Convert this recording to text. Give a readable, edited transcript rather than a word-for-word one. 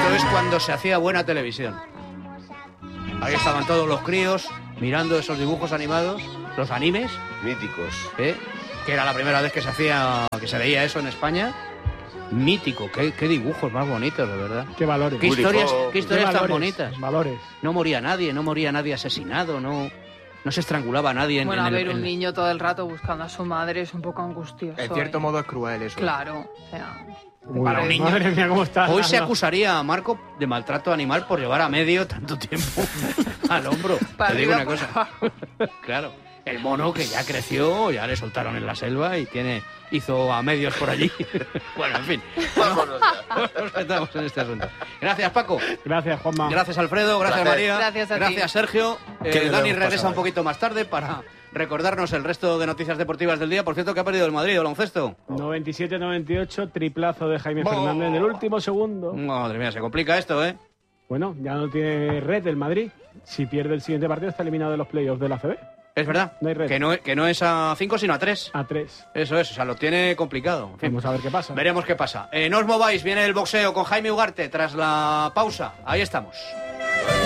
Esto es cuando se hacía buena televisión. Ahí estaban todos los críos mirando esos dibujos animados, los animes. Míticos. Que era la primera vez que se veía eso en España. Mítico, qué dibujos más bonitos, de verdad. Qué valores. Qué historias tan bonitas. Valores. No moría nadie asesinado, no se estrangulaba a nadie. Bueno, a ver, un niño todo el rato buscando a su madre es un poco angustioso. En cierto modo es cruel eso. Claro, o sea... Para un niño. Madre mía, ¿cómo está? Hoy se acusaría a Marco de maltrato animal por llevar a medio tanto tiempo al hombro. Te digo una cosa. Claro, el mono que ya creció, ya le soltaron en la selva y hizo a medios por allí. Bueno, en fin. Vámonos ya. Nos metamos en este asunto. Gracias, Paco. Gracias, Juanma. Gracias, Alfredo. Gracias, María. Gracias a ti. Gracias, Sergio. Qué Dani bien regresa pasado. un poquito más tarde para recordarnos el resto de noticias deportivas del día. Por cierto, que ha perdido el Madrid, el baloncesto. 97-98, triplazo de Jaime Fernández en el último segundo. Madre mía, se complica esto, ¿eh? Bueno, ya no tiene red el Madrid. Si pierde el siguiente partido está eliminado de los playoffs de la ACB. Es verdad. No hay red. Que no es a 5, sino a 3. A 3. Eso es, o sea, lo tiene complicado. En fin, Vamos a ver qué pasa. veremos qué pasa. No os mováis, viene el boxeo con Jaime Ugarte tras la pausa. Ahí estamos.